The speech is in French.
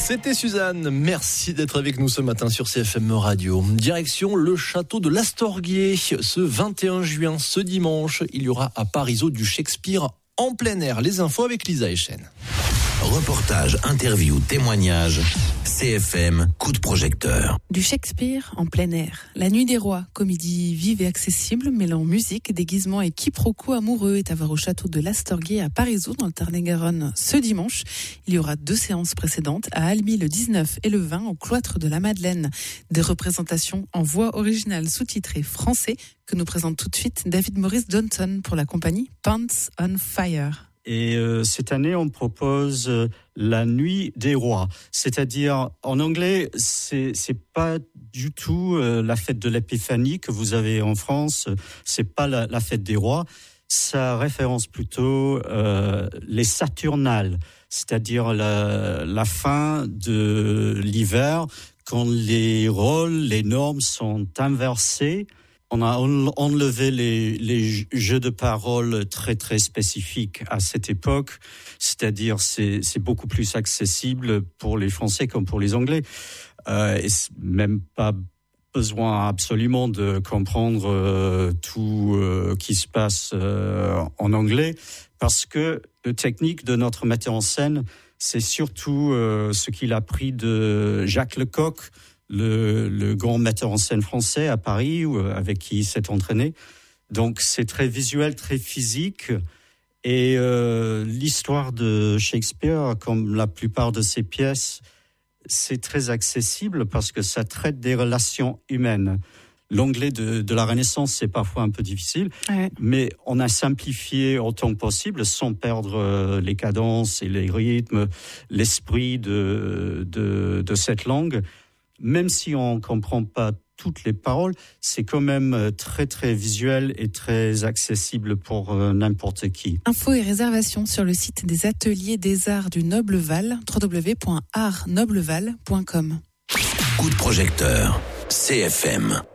C'était Suzanne, merci d'être avec nous ce matin sur CFM Radio. Direction le château de l'Astorguier. Ce 21 juin, ce dimanche, il y aura à Parisot du Shakespeare en plein air. Les infos avec Lisa Echen. Reportage, interview, témoignage, CFM, coup de projecteur. Du Shakespeare en plein air. La Nuit des Rois, comédie vive et accessible, mêlant musique, déguisement et quiproquos amoureux, est à voir au château de l'Astorguier à Parisot, dans le Tarn-et-Garonne, ce dimanche. Il y aura 2 séances précédentes, à Albi le 19 et le 20, au cloître de la Madeleine. Des représentations en voix originale sous-titrée français, que nous présente tout de suite David Maurice Johnson pour la compagnie Pants on Fire. Et cette année, on propose la Nuit des Rois. C'est-à-dire, en anglais, c'est pas du tout la fête de l'Épiphanie que vous avez en France. C'est pas la fête des rois. Ça référence plutôt les Saturnales, c'est-à-dire la fin de l'hiver, quand les rôles, les normes sont inversées. On a enlevé les jeux de paroles très très spécifiques à cette époque, c'est-à-dire c'est beaucoup plus accessible pour les Français comme pour les Anglais. Et même pas besoin absolument de comprendre tout qui se passe en anglais, parce que la technique de notre metteur en scène, c'est surtout ce qu'il a pris de Jacques Lecoq, le grand metteur en scène français à Paris, avec qui il s'est entraîné. Donc c'est très visuel, très physique. Et l'histoire de Shakespeare, comme la plupart de ses pièces, c'est très accessible parce que ça traite des relations humaines. L'anglais de la Renaissance, c'est parfois un peu difficile, mais on a simplifié autant que possible sans perdre les cadences et les rythmes, l'esprit de cette langue. Même si on ne comprend pas toutes les paroles, c'est quand même très très visuel et très accessible pour n'importe qui. Infos et réservations sur le site des ateliers des arts du Noble-Val, www.artsnobleval.com. Coup de projecteur, CFM.